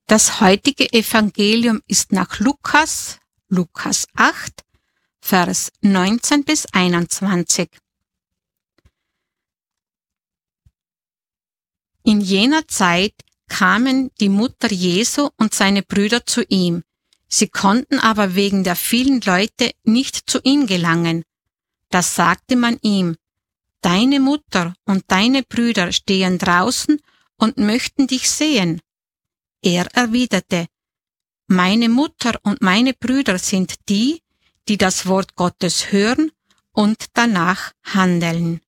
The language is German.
Das heutige Evangelium ist nach Lukas 8, Vers 19 bis 21. In jener Zeit kamen die Mutter Jesu und seine Brüder zu ihm. Sie konnten aber wegen der vielen Leute nicht zu ihm gelangen. Da sagte man ihm: Deine Mutter und deine Brüder stehen draußen und möchten dich sehen. Er erwiderte: Meine Mutter und meine Brüder sind die, die das Wort Gottes hören und danach handeln.